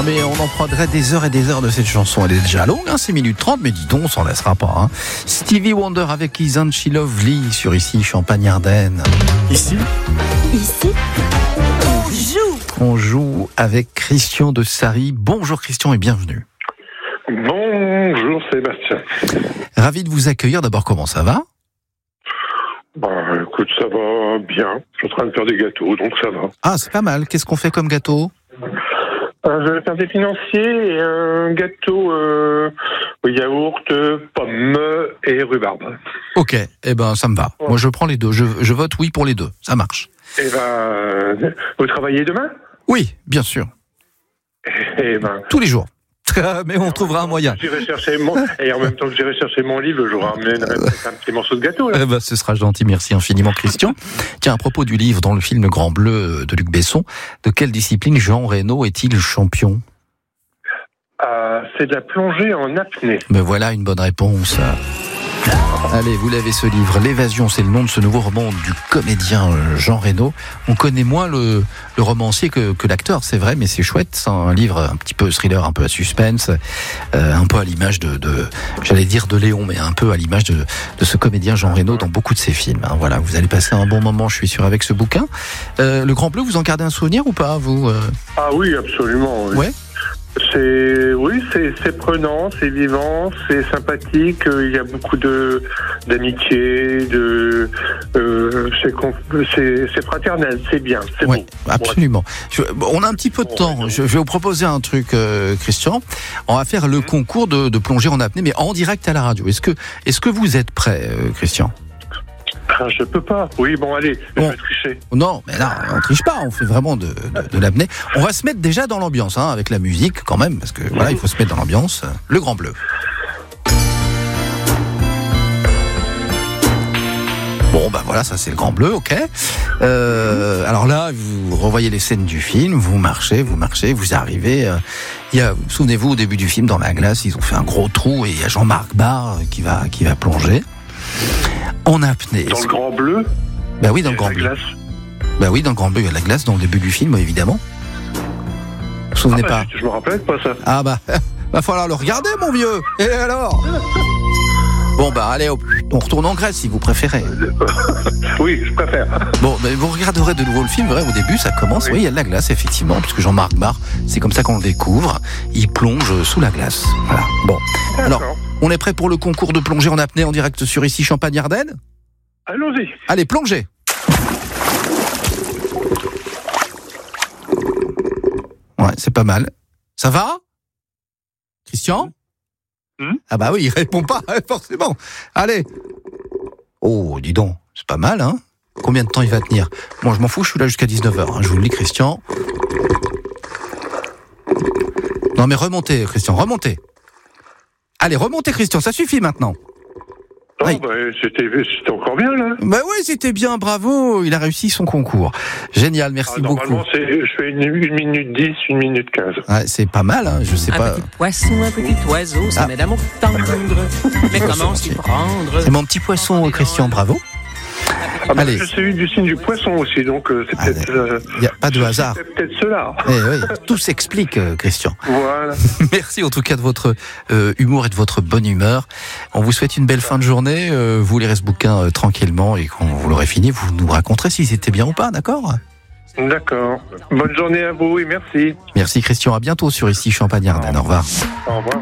mais on en prendrait des heures et des heures de cette chanson. Elle est déjà longue, 6 minutes 30, mais dis donc, on s'en laissera pas. Stevie Wonder avec Isn't She Lovely sur ici Champagne-Ardenne. Ici, on joue avec Christian de Sari. Bonjour Christian et bienvenue. Bonjour Sébastien. Ravi de vous accueillir. D'abord, comment ça va ? Écoute, ça va bien. Je suis en train de faire des gâteaux, donc ça va. Ah, c'est pas mal. Qu'est-ce qu'on fait comme gâteau ? Je vais faire des financiers et un gâteau yaourt, pommes et rhubarbe. Ok, ça me va. Ouais. Moi, je prends les deux. Je vote oui pour les deux. Ça marche. Vous travaillez demain ? Oui, bien sûr. Tous les jours. Mais on trouvera un moyen. Et en même temps que j'irai chercher mon livre, je ramènerai peut-être un petit morceau de gâteau. Là. Ce sera gentil, merci infiniment Christian. Tiens, à propos du livre, dans le film Le Grand Bleu de Luc Besson, de quelle discipline Jean Reno est-il champion ? C'est de la plongée en apnée. Mais voilà une bonne réponse. Allez, vous l'avez ce livre. L'évasion, c'est le nom de ce nouveau roman du comédien Jean Reno. On connaît moins le romancier que l'acteur, c'est vrai, mais c'est chouette. C'est un livre un petit peu thriller, un peu à suspense, un peu à l'image j'allais dire de Léon, mais un peu à l'image de ce comédien Jean Reno dans beaucoup de ses films. Voilà, vous allez passer un bon moment, je suis sûr, avec ce bouquin. Le Grand Bleu, vous en gardez un souvenir ou pas, vous Ah oui, absolument. Oui. Ouais. C'est prenant, c'est vivant, c'est sympathique. Il y a beaucoup d'amitié, c'est fraternel, c'est bien, c'est beau. Absolument. On a un petit peu de temps. Je vais vous proposer un truc, Christian. On va faire le concours de plongée en apnée, mais en direct à la radio. Est-ce que vous êtes prêt, Christian ? Je peux pas. Oui, allez, je vais tricher. Non, mais là, on triche pas, on fait vraiment de l'apnée. On va se mettre déjà dans l'ambiance, avec la musique quand même, parce que voilà, il faut se mettre dans l'ambiance. Le Grand Bleu. Bon, voilà, ça c'est le Grand Bleu, ok. Alors là, vous revoyez les scènes du film, vous marchez, vous arrivez. Souvenez-vous, au début du film, dans la glace, ils ont fait un gros trou et il y a Jean-Marc Barr qui va plonger. En apnée. Dans le Grand Bleu ? Oui, dans le Grand Bleu. Oui, dans le Grand Bleu, il y a de la glace dans le début du film, évidemment. Vous vous souvenez pas ? Je me rappelle pas ça. Va falloir le regarder, mon vieux. Et alors ? Allez, on retourne en Grèce, si vous préférez. Oui, je préfère. Mais vous regarderez de nouveau le film, vrai, au début, ça commence. Oui, il y a de la glace, effectivement, puisque Jean-Marc Barr, c'est comme ça qu'on le découvre. Il plonge sous la glace. Voilà. Alors, on est prêt pour le concours de plongée en apnée en direct sur ici Champagne-Ardenne ? Allons-y. Allez, plongez. Ouais, c'est pas mal. Ça va ? Christian ? Oui, il répond pas, forcément. Allez. Oh, dis donc, c'est pas mal, Combien de temps il va tenir ? Moi, je m'en fous, je suis là jusqu'à 19h, je vous le dis, Christian. Non, mais remontez, Christian, remontez. Allez, remontez, Christian, ça suffit maintenant. C'était encore bien, là. Oui, c'était bien, bravo, il a réussi son concours. Génial, merci beaucoup. Normalement, je fais 1 minute 10, 1 minute 15. Ouais, c'est pas mal, je sais pas. Un petit poisson, un petit oiseau, ça m'aide à m'entendre. Mais comment s'y prendre ? C'est mon petit poisson, Christian, bravo. Allez. Je suis du signe du poisson aussi, donc c'est peut-être... Il n'y a pas de hasard. C'est peut-être cela. Oui, tout s'explique, Christian. Voilà. Merci en tout cas de votre humour et de votre bonne humeur. On vous souhaite une belle fin de journée. Vous lirez ce bouquin tranquillement et quand vous l'aurez fini, vous nous raconterez si c'était bien ou pas, d'accord ? D'accord. Bonne journée à vous et merci. Merci Christian, à bientôt sur ici Champagne-Ardenne. Au revoir. Au revoir.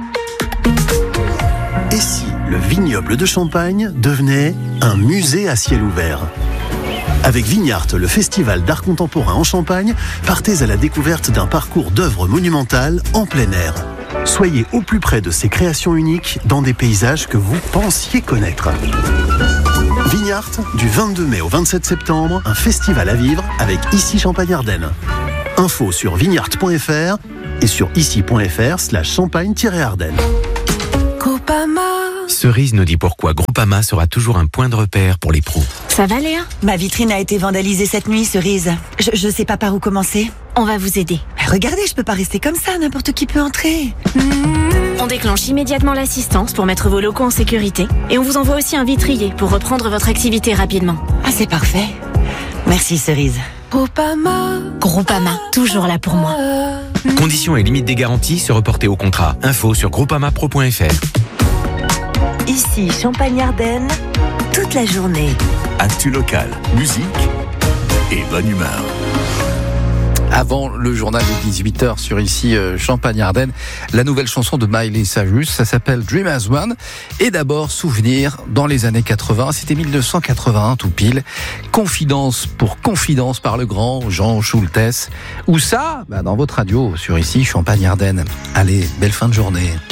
Et si le vignoble de Champagne devenait un musée à ciel ouvert ? Avec Vignart, le festival d'art contemporain en Champagne, partez à la découverte d'un parcours d'œuvres monumentales en plein air. Soyez au plus près de ces créations uniques dans des paysages que vous pensiez connaître. Vignart, du 22 mai au 27 septembre, un festival à vivre avec Ici Champagne-Ardenne. Info sur vignart.fr et sur ici.fr/champagne-ardenne. Groupama. Cerise nous dit pourquoi Groupama sera toujours un point de repère pour les pros. Ça va, Léa ? Ma vitrine a été vandalisée cette nuit, Cerise. Je sais pas par où commencer. On va vous aider. Regardez, je peux pas rester comme ça, n'importe qui peut entrer. On déclenche immédiatement l'assistance pour mettre vos locaux en sécurité. Et on vous envoie aussi un vitrier pour reprendre votre activité rapidement. Ah, c'est parfait. Merci, Cerise. Groupama, toujours là pour moi. Conditions et limites des garanties se reporter au contrat. Info sur groupamapro.fr. Ici, Champagne-Ardenne, toute la journée. Actu local, musique et bonne humeur. Avant le journal de 18h sur ici Champagne-Ardenne, la nouvelle chanson de Miley Cyrus, ça s'appelle Dream As One. Et d'abord, souvenir, dans les années 80, c'était 1981 tout pile. Confidence pour confidence par le grand Jean Schultes. Où ça ? Dans votre radio sur ici Champagne-Ardenne. Allez, belle fin de journée.